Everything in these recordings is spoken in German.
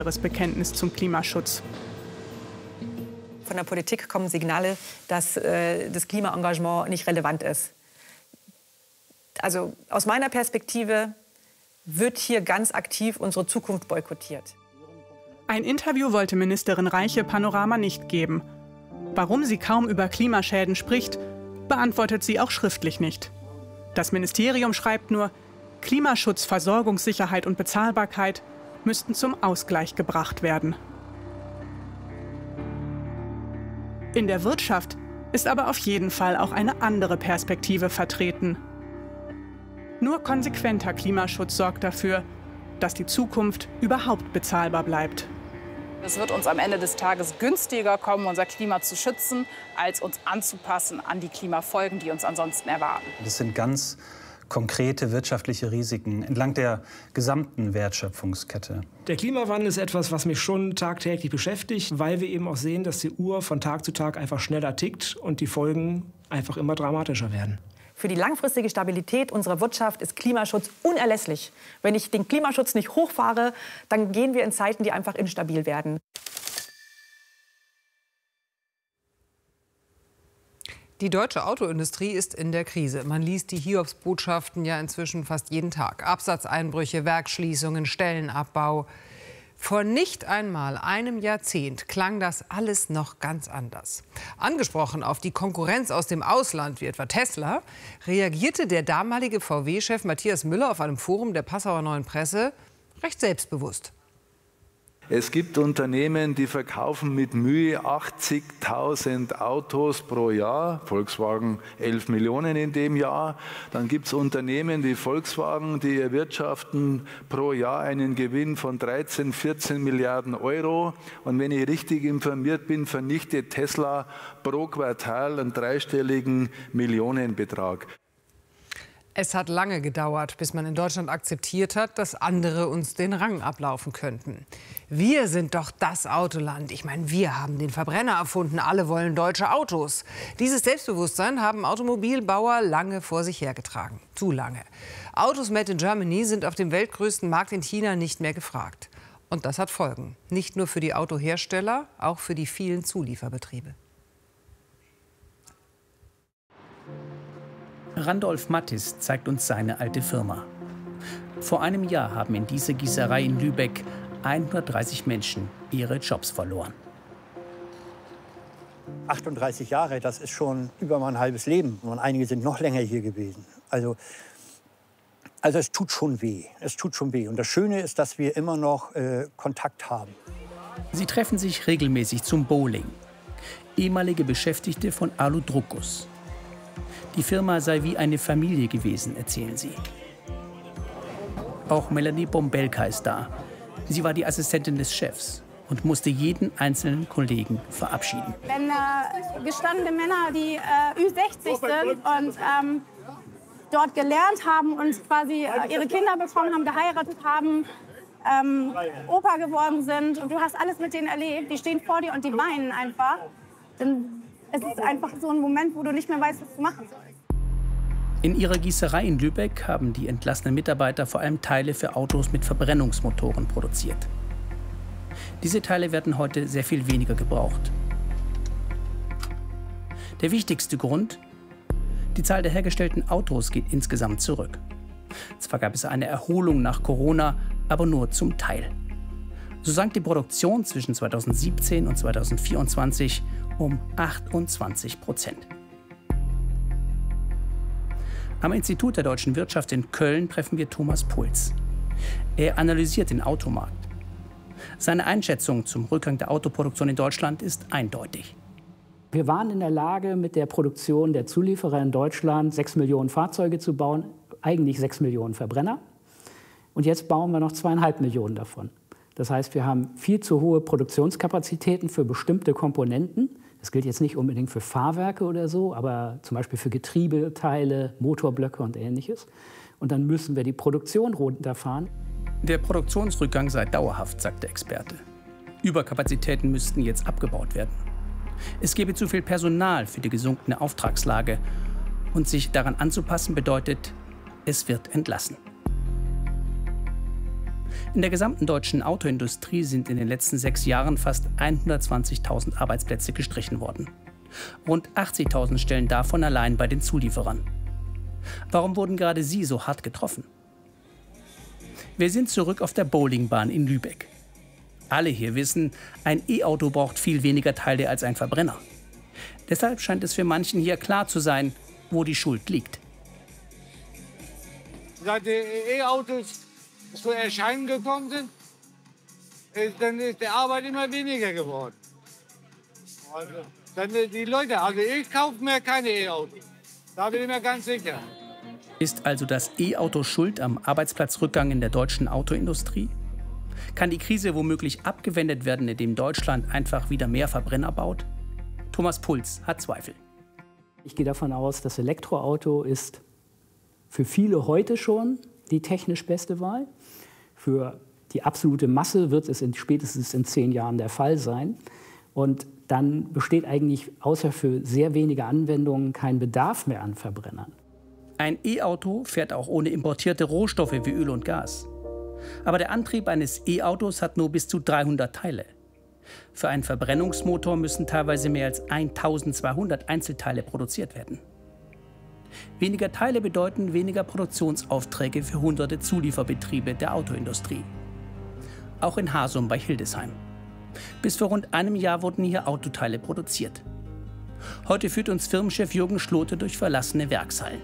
Das Bekenntnis zum Klimaschutz. Von der Politik kommen Signale, dass das Klimaengagement nicht relevant ist. Also aus meiner Perspektive wird hier ganz aktiv unsere Zukunft boykottiert. Ein Interview wollte Ministerin Reiche Panorama nicht geben. Warum sie kaum über Klimaschäden spricht, beantwortet sie auch schriftlich nicht. Das Ministerium schreibt nur, Klimaschutz, Versorgungssicherheit und Bezahlbarkeit müssten zum Ausgleich gebracht werden. In der Wirtschaft ist aber auf jeden Fall auch eine andere Perspektive vertreten. Nur konsequenter Klimaschutz sorgt dafür, dass die Zukunft überhaupt bezahlbar bleibt. Es wird uns am Ende des Tages günstiger kommen, unser Klima zu schützen, als uns anzupassen an die Klimafolgen, die uns ansonsten erwarten. Das sind ganz konkrete wirtschaftliche Risiken entlang der gesamten Wertschöpfungskette. Der Klimawandel ist etwas, was mich schon tagtäglich beschäftigt, weil wir eben auch sehen, dass die Uhr von Tag zu Tag einfach schneller tickt und die Folgen einfach immer dramatischer werden. Für die langfristige Stabilität unserer Wirtschaft ist Klimaschutz unerlässlich. Wenn ich den Klimaschutz nicht hochfahre, dann gehen wir in Zeiten, die einfach instabil werden. Die deutsche Autoindustrie ist in der Krise. Man liest die Hiobsbotschaften ja inzwischen fast jeden Tag. Absatzeinbrüche, Werksschließungen, Stellenabbau. Vor nicht einmal einem Jahrzehnt klang das alles noch ganz anders. Angesprochen auf die Konkurrenz aus dem Ausland, wie etwa Tesla, reagierte der damalige VW-Chef Matthias Müller auf einem Forum der Passauer Neuen Presse recht selbstbewusst. Es gibt Unternehmen, die verkaufen mit Mühe 80.000 Autos pro Jahr, Volkswagen 11 Millionen in dem Jahr. Dann gibt es Unternehmen wie Volkswagen, die erwirtschaften pro Jahr einen Gewinn von 13, 14 Milliarden Euro. Und wenn ich richtig informiert bin, vernichtet Tesla pro Quartal einen dreistelligen Millionenbetrag. Es hat lange gedauert, bis man in Deutschland akzeptiert hat, dass andere uns den Rang ablaufen könnten. Wir sind doch das Autoland. Ich meine, wir haben den Verbrenner erfunden. Alle wollen deutsche Autos. Dieses Selbstbewusstsein haben Automobilbauer lange vor sich hergetragen. Zu lange. Autos made in Germany sind auf dem weltgrößten Markt in China nicht mehr gefragt. Und das hat Folgen. Nicht nur für die Autohersteller, auch für die vielen Zulieferbetriebe. Randolph Mattis zeigt uns seine alte Firma. Vor einem Jahr haben in dieser Gießerei in Lübeck 130 Menschen ihre Jobs verloren. 38 Jahre, das ist schon über mein halbes Leben. Und einige sind noch länger hier gewesen. Also es tut schon weh. Es tut schon weh. Und das Schöne ist, dass wir immer noch Kontakt haben. Sie treffen sich regelmäßig zum Bowling. Ehemalige Beschäftigte von Alu Druckus. Die Firma sei wie eine Familie gewesen, erzählen sie. Auch Melanie Bombelka ist da. Sie war die Assistentin des Chefs und musste jeden einzelnen Kollegen verabschieden. Wenn gestandene Männer, die Ü60 sind und dort gelernt haben und quasi ihre Kinder bekommen haben, geheiratet haben, Opa geworden sind und du hast alles mit denen erlebt, die stehen vor dir und die weinen einfach, dann es ist einfach so ein Moment, wo du nicht mehr weißt, was du machen sollst. In ihrer Gießerei in Lübeck haben die entlassenen Mitarbeiter vor allem Teile für Autos mit Verbrennungsmotoren produziert. Diese Teile werden heute sehr viel weniger gebraucht. Der wichtigste Grund? Die Zahl der hergestellten Autos geht insgesamt zurück. Zwar gab es eine Erholung nach Corona, aber nur zum Teil. So sank die Produktion zwischen 2017 und 2024 um 28%. Am Institut der deutschen Wirtschaft in Köln treffen wir Thomas Puls. Er analysiert den Automarkt. Seine Einschätzung zum Rückgang der Autoproduktion in Deutschland ist eindeutig. Wir waren in der Lage, mit der Produktion der Zulieferer in Deutschland 6 Millionen Fahrzeuge zu bauen, eigentlich 6 Millionen Verbrenner. Und jetzt bauen wir noch 2,5 Millionen davon. Das heißt, wir haben viel zu hohe Produktionskapazitäten für bestimmte Komponenten. Das gilt jetzt nicht unbedingt für Fahrwerke oder so, aber zum Beispiel für Getriebeteile, Motorblöcke und Ähnliches. Und dann müssen wir die Produktion runterfahren. Der Produktionsrückgang sei dauerhaft, sagt der Experte. Überkapazitäten müssten jetzt abgebaut werden. Es gebe zu viel Personal für die gesunkene Auftragslage. Und sich daran anzupassen bedeutet, es wird entlassen. In der gesamten deutschen Autoindustrie sind in den letzten 6 Jahren fast 120.000 Arbeitsplätze gestrichen worden. Rund 80.000 Stellen davon allein bei den Zulieferern. Warum wurden gerade sie so hart getroffen? Wir sind zurück auf der Bowlingbahn in Lübeck. Alle hier wissen, ein E-Auto braucht viel weniger Teile als ein Verbrenner. Deshalb scheint es für manchen hier klar zu sein, wo die Schuld liegt. Seit die E-Autos zu Erscheinen gekommen sind, dann ist die Arbeit immer weniger geworden. Also, dann die Leute, also ich kaufe mir keine E-Autos. Da bin ich mir ganz sicher. Ist also das E-Auto schuld am Arbeitsplatzrückgang in der deutschen Autoindustrie? Kann die Krise womöglich abgewendet werden, indem Deutschland einfach wieder mehr Verbrenner baut? Thomas Puls hat Zweifel. Ich gehe davon aus, das Elektroauto ist für viele heute schon die technisch beste Wahl. Für die absolute Masse wird es spätestens in 10 Jahren der Fall sein. Und dann besteht eigentlich außer für sehr wenige Anwendungen kein Bedarf mehr an Verbrennern. Ein E-Auto fährt auch ohne importierte Rohstoffe wie Öl und Gas. Aber der Antrieb eines E-Autos hat nur bis zu 300 Teile. Für einen Verbrennungsmotor müssen teilweise mehr als 1200 Einzelteile produziert werden. Weniger Teile bedeuten weniger Produktionsaufträge für hunderte Zulieferbetriebe der Autoindustrie. Auch in Hasum bei Hildesheim. Bis vor rund einem Jahr wurden hier Autoteile produziert. Heute führt uns Firmenchef Jürgen Schlote durch verlassene Werkshallen.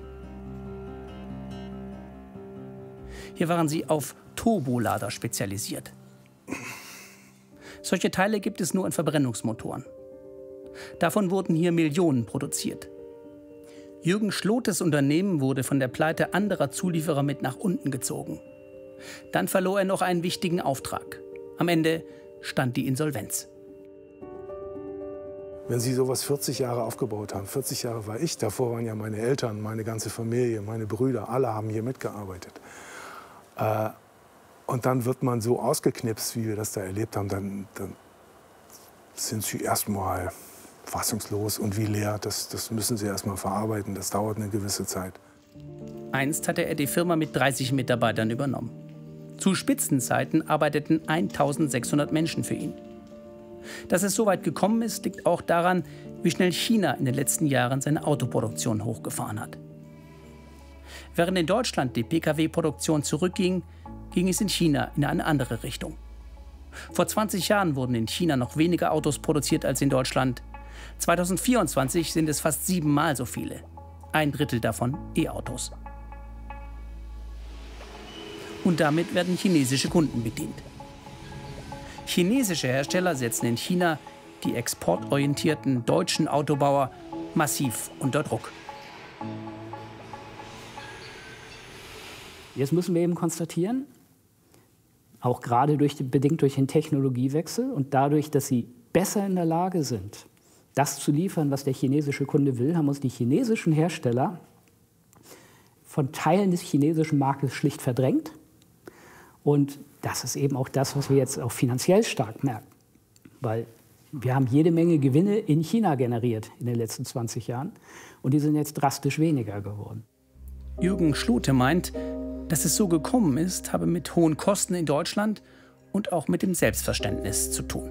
Hier waren sie auf Turbolader spezialisiert. Solche Teile gibt es nur in Verbrennungsmotoren. Davon wurden hier Millionen produziert. Jürgen Schlotes Unternehmen wurde von der Pleite anderer Zulieferer mit nach unten gezogen. Dann verlor er noch einen wichtigen Auftrag. Am Ende stand die Insolvenz. Wenn Sie sowas 40 Jahre aufgebaut haben, 40 Jahre war ich, davor waren ja meine Eltern, meine ganze Familie, meine Brüder, alle haben hier mitgearbeitet. Und dann wird man so ausgeknipst, wie wir das da erlebt haben, dann sind Sie erstmal fassungslos und wie leer. Das müssen Sie erstmal verarbeiten, das dauert eine gewisse Zeit. Einst hatte er die Firma mit 30 Mitarbeitern übernommen. Zu Spitzenzeiten arbeiteten 1600 Menschen für ihn. Dass es so weit gekommen ist, liegt auch daran, wie schnell China in den letzten Jahren seine Autoproduktion hochgefahren hat. Während in Deutschland die Pkw-Produktion zurückging, ging es in China in eine andere Richtung. Vor 20 Jahren wurden in China noch weniger Autos produziert als in Deutschland. 2024 sind es fast 7-mal so viele. 1/3 davon E-Autos. Und damit werden chinesische Kunden bedient. Chinesische Hersteller setzen in China die exportorientierten deutschen Autobauer massiv unter Druck. Jetzt müssen wir eben konstatieren, auch gerade bedingt durch den Technologiewechsel und dadurch, dass sie besser in der Lage sind, das zu liefern, was der chinesische Kunde will, haben uns die chinesischen Hersteller von Teilen des chinesischen Marktes schlicht verdrängt. Und das ist eben auch das, was wir jetzt auch finanziell stark merken. Weil wir haben jede Menge Gewinne in China generiert in den letzten 20 Jahren. Und die sind jetzt drastisch weniger geworden. Jürgen Schlote meint, dass es so gekommen ist, habe mit hohen Kosten in Deutschland und auch mit dem Selbstverständnis zu tun.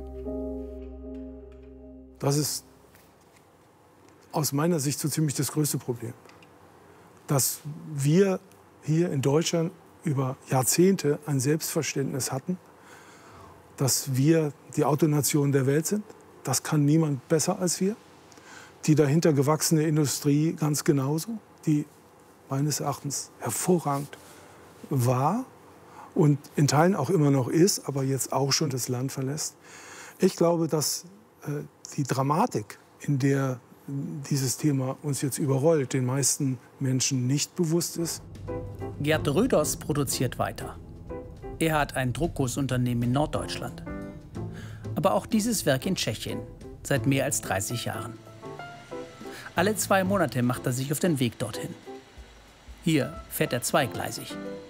Das ist aus meiner Sicht so ziemlich das größte Problem. Dass wir hier in Deutschland über Jahrzehnte ein Selbstverständnis hatten, dass wir die Autonation der Welt sind. Das kann niemand besser als wir. Die dahinter gewachsene Industrie ganz genauso, die meines Erachtens hervorragend war und in Teilen auch immer noch ist, aber jetzt auch schon das Land verlässt. Ich glaube, dass die Dramatik, in der dieses Thema uns jetzt überrollt, den meisten Menschen nicht bewusst ist. Gerd Röders produziert weiter. Er hat ein Druckgussunternehmen in Norddeutschland. Aber auch dieses Werk in Tschechien, seit mehr als 30 Jahren. Alle 2 Monate macht er sich auf den Weg dorthin. Hier fährt er zweigleisig.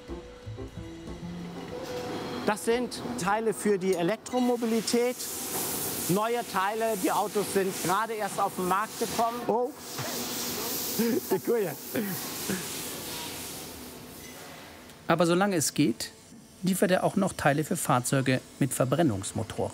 Das sind Teile für die Elektromobilität. Neue Teile, die Autos sind gerade erst auf den Markt gekommen. Oh, die Kuh. Aber solange es geht, liefert er auch noch Teile für Fahrzeuge mit Verbrennungsmotoren.